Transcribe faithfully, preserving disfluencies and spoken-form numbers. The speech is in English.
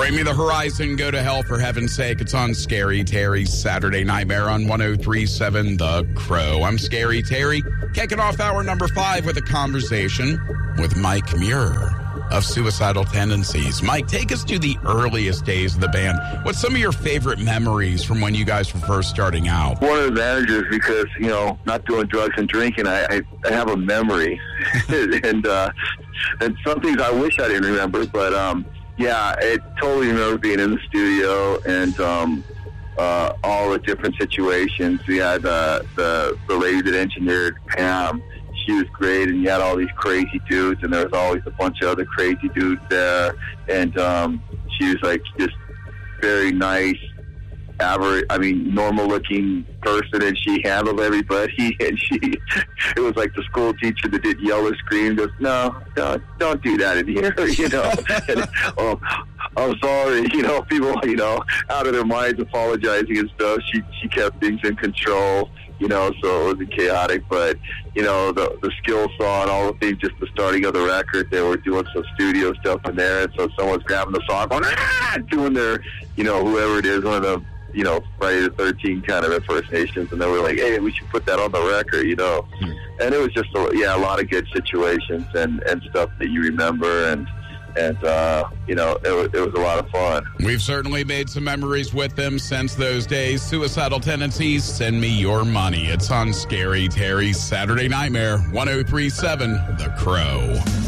Bring me the horizon, go to hell for heaven's sake. It's on Scary Terry's Saturday Nightmare on one oh three point seven The Crow. I'm Scary Terry, kicking off hour number five with a conversation with Mike Muir of Suicidal Tendencies. Mike, take us to the earliest days of the band. What's some of your favorite memories from when you guys were first starting out? One of the advantages, because, you know, not doing drugs and drinking, I, I, I have a memory. and uh, and some things I wish I didn't remember, but um, yeah, I totally remember being in the studio and um, uh, all the different situations. We had uh, the, the lady that engineered Pam. She was great, and you had all these crazy dudes, and there was always a bunch of other crazy dudes there. And um, she was like just very nice, average, I mean, normal-looking person, and she handled everybody. And she, it was like the school teacher that did yell or scream, goes, "No, don't, don't do that in here," you know. and, oh, I'm sorry, you know, people, you know, out of their minds apologizing and stuff. She she kept things in control. You know, so it wasn't chaotic, but, you know, the the skill saw and all the things, just the starting of the record, they were doing some studio stuff in there, and so someone's grabbing the saw, going, ah, doing their, you know, whoever it is, one of the, you know, Friday the thirteenth kind of impersonations, and they were like, hey, we should put that on the record, you know. Hmm. And it was just, a, yeah, a lot of good situations and, and stuff that you remember, and, And, uh, you know, it was, it was a lot of fun. We've certainly made some memories with them since those days. Suicidal Tendencies, Send Me Your Money. It's on Scary Terry's Saturday Nightmare, one oh three point seven The Crow.